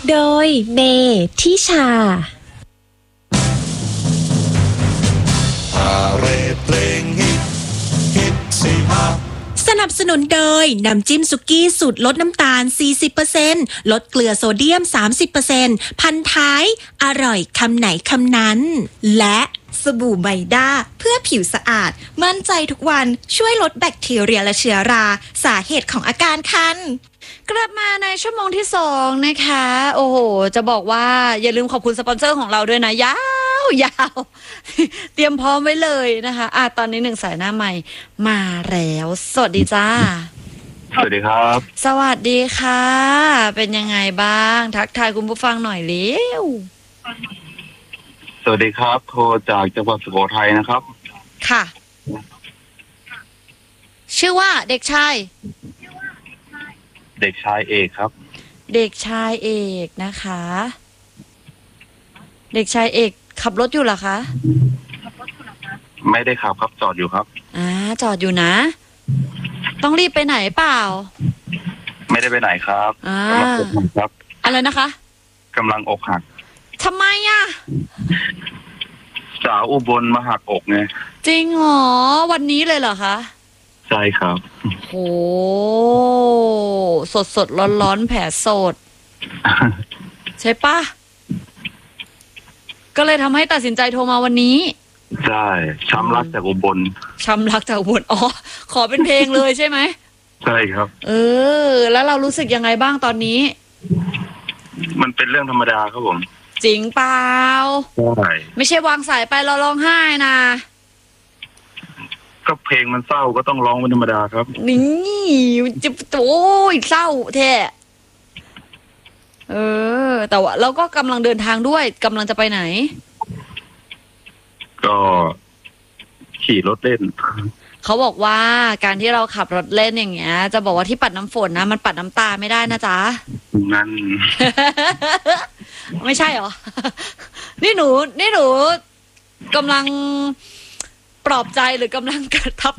โดยเมทิชาเพลงฮิตสิฮะสนับสนุนโดยน้ำจิ้มสุกี้สูตรลดน้ำตาล 40% ลดเกลือโซเดียม 30% พันท้ายอร่อยคำไหนคำนั้นและสบู่ไบด้าเพื่อผิวสะอาดมั่นใจทุกวันช่วยลดแบคทีเรียและเชื้อราสาเหตุของอาการคันกลับมาในชั่วโมงที่2นะคะโอ้โหจะบอกว่าอย่าลืมขอบคุณสปอนเซอร์ของเราด้วยนะยาวเตรียมพร้อมไว้เลยนะคะตอนนี้1สายหน้าใหม่มาแล้วสวัสดีจ้าสวัสดีครับสวัสดีค่ะเป็นยังไงบ้างทักทายคุณผู้ฟังหน่อยเร็วสวัสดีครับโทรจากจังหวัดสุโขทัยนะครับค่ะชื่อว่าเด็กชายเอกครับเด็กชายเอกนะคะเด็กชายเอกขับรถอยู่เหรอคะไม่ได้ขับครับจอดอยู่ครับจอดอยู่นะต้องรีบไปไหนเปล่าไม่ได้ไปไหนครับกำลังอกหักครับอะไรนะคะกำลังอกหักทำไมอ่ะสาวอุบลมาหักอกไงจริงเหรอวันนี้เลยเหรอคะใช่ครับโหสดร้อนแผลสดใช่ปะก็เลยทำให้ตัดสินใจโทรมาวันนี้ใช่ช้ำรักจากอุบลช้ำรักจากอุบลขอเป็นเพลงเลยใช่ไหมใช่ครับแล้วเรารู้สึกยังไงบ้างตอนนี้มันเป็นเรื่องธรรมดาครับผมจริงเปล่าใช่ไม่ใช่วางสายไปเราร้องไห้นะก็เพลงมันเศร้าก็ต้องร้องเป็นธรรมดาครับนี่จะโอ้ยเศร้าแท้แต่ว่าเราก็กำลังเดินทางด้วยกำลังจะไปไหนก็ขี่รถเล่นเขาบอกว่าการที่เราขับรถเล่นอย่างเงี้ยจะบอกว่าที่ปัดน้ำฝนนะมันปัดน้ำตาไม่ได้นะจ๊ะงั้นไม่ใช่หรอนี่หนูกำลังปลอบใจหรือกำลังกระทับ